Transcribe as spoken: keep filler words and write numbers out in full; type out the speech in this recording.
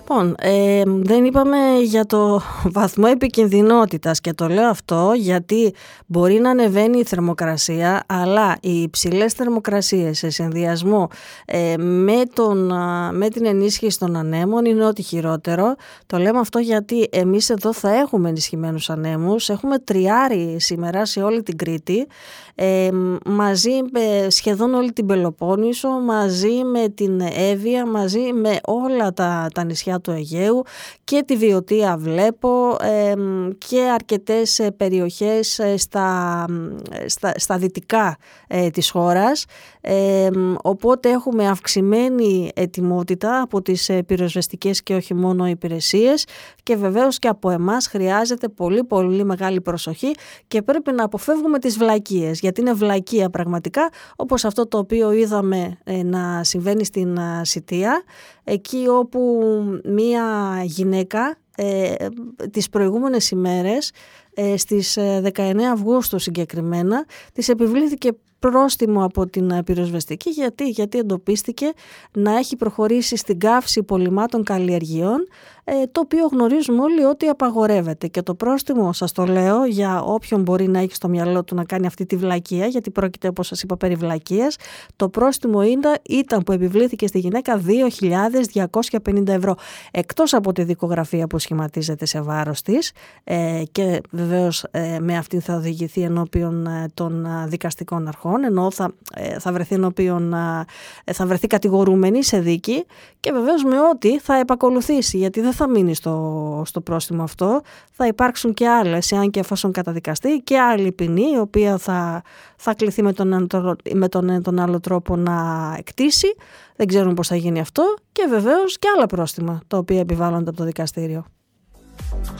Λοιπόν, ε, δεν είπαμε για το βαθμό επικινδυνότητας και το λέω αυτό γιατί μπορεί να ανεβαίνει η θερμοκρασία, αλλά οι υψηλές θερμοκρασίες σε συνδυασμό ε, με, τον, με την ενίσχυση των ανέμων είναι ό,τι χειρότερο. Το λέμε αυτό γιατί εμείς εδώ θα έχουμε ενισχυμένους ανέμους, έχουμε τριάρι σήμερα σε όλη την Κρήτη, ε, μαζί με σχεδόν όλη την Πελοπόννησο, μαζί με την Εύβοια, μαζί με όλα τα, τα νησιά του Αιγαίου και τη Βιωτία βλέπω ε, και αρκετές περιοχές στα, στα, στα δυτικά ε, της χώρας, ε, οπότε έχουμε αυξημένη ετοιμότητα από τις πυροσβεστικές και όχι μόνο υπηρεσίες και βεβαίως και από εμάς χρειάζεται πολύ πολύ μεγάλη προσοχή και πρέπει να αποφεύγουμε τις βλακίες, γιατί είναι βλακεία πραγματικά, όπως αυτό το οποίο είδαμε ε, να συμβαίνει στην uh, Σιτία, εκεί όπου μία γυναίκα ε, τις προηγούμενες ημέρες, ε, στις δεκαεννέα Αυγούστου συγκεκριμένα, της επιβλήθηκε πρόστιμο από την πυροσβεστική. Γιατί, γιατί εντοπίστηκε να έχει προχωρήσει στην καύση πολυμάτων καλλιεργειών, ε, το οποίο γνωρίζουμε όλοι ότι απαγορεύεται. Και το πρόστιμο, σας το λέω, για όποιον μπορεί να έχει στο μυαλό του να κάνει αυτή τη βλακεία, γιατί πρόκειται, όπως σας είπα, περί βλακείας, το πρόστιμο ήταν, ήταν που επιβλήθηκε στη γυναίκα δύο χιλιάδες διακόσια πενήντα ευρώ. Εκτός από τη δικογραφία που σχηματίζεται σε βάρος της ε, και βεβαίως ε, με αυτήν θα οδηγηθεί ενώπιον ε, των ε, δικαστικών αρχών, ενώ θα, ε, θα, βρεθεί ενώπιον, ε, θα βρεθεί κατηγορούμενη σε δίκη και βεβαίως με ό,τι θα επακολουθήσει, γιατί δεν θα μείνει στο, στο πρόστιμο αυτό, θα υπάρξουν και άλλες, εάν και εφόσον καταδικαστεί, και άλλη ποινή, η οποία θα, θα κληθεί με τον, με τον, τον άλλο τρόπο να εκτίσει, δεν ξέρουμε πώς θα γίνει αυτό, και βεβαίως και άλλα πρόστιμα, τα οποία επιβάλλονται από το δικαστήριο.